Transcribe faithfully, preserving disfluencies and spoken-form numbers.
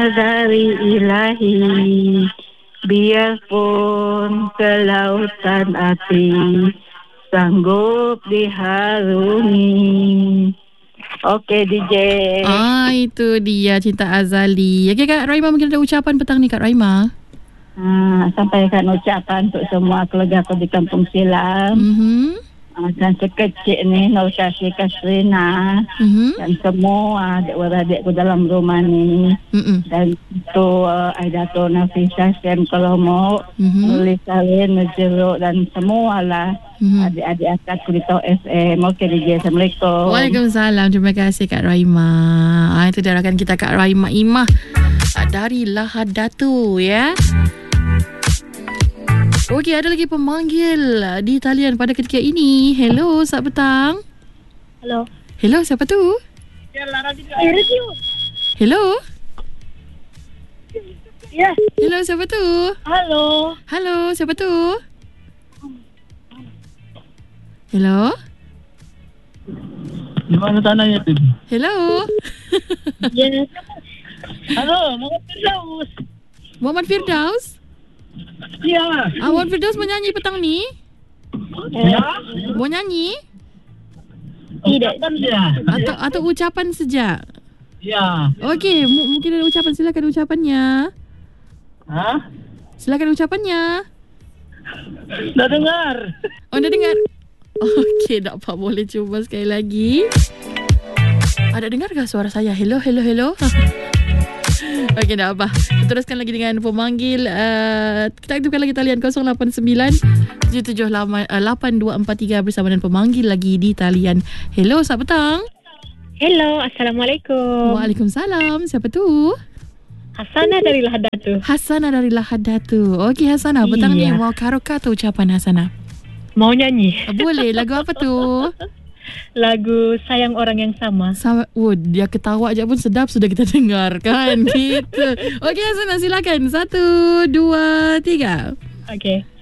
dari ilahi, biarpun ke lautan api sanggup diharungi. Okey D J. Ah, itu dia Cinta Azali. Okey Kak Raima, mungkin ada ucapan petang ni Kak Raima. Ha, sampaikan ucapan untuk semua keluarga aku di Kampung Silam. Mhm. Ha, dan sekecil ni Nur Kasih Kasrina. Mhm. Dan semua adik-adik dalam rumah ni. Mhm. Dan untuk uh, Aidato Nafisa Sem Kolomok, Mhm. Nulis Salin, Nejeruk dan semualah Mhm. adik-adik akak Kulitau F M. Okey D J, Assalamualaikum. Waalaikumsalam. Terima kasih Kak Raima. Ah, itu dia rakan kita Kak Raima Imah ah, dari Lahad Datu ya. Okey, ada lagi pemanggil di talian pada ketika ini. Hello, selamat petang. Hello. Hello, siapa tu? Eh, radio. Hello. Ya. Hello, siapa tu? Halo. Halo, siapa tu? Hello. Di mana tanahnya tu? Hello. Yes. Halo, Muhammad Firdaus. Muhammad Firdaus. Ya. Ah, Muhammad Firdaus mau nyanyi petang ni? Ya. Mau nyanyi? Tidak. Atau atau ucapan saja? Ya. Okey, m- mungkin ada ucapan. Silakan ucapannya. Hah? Silakan ucapannya. Dah dengar. Oh, dah dengar? Okey, tak apa. Boleh cuba sekali lagi. Ada dengarkah suara saya? Hello, hello, hello. Okey, tak apa. Kita teruskan lagi dengan pemanggil. Uh, kita aktifkan lagi talian kosong lapan sembilan tujuh tujuh lapan dua empat tiga bersama dengan pemanggil lagi di talian. Hello, selamat petang. Hello, Assalamualaikum. Waalaikumsalam. Siapa tu? Hasanah dari Lahad Datu. Hasanah dari Lahad Datu. Okey Hasanah, petang Iya. ni mau karaoke atau ucapan Hasanah? Mau nyanyi Boleh, lagu apa tu? lagu Sayang Orang Yang Sama. Sama, oh, dia ketawa aja pun sedap sudah kita dengar kan. Gitu. Okey Hasanah, silakan. Satu, dua, tiga. Okay.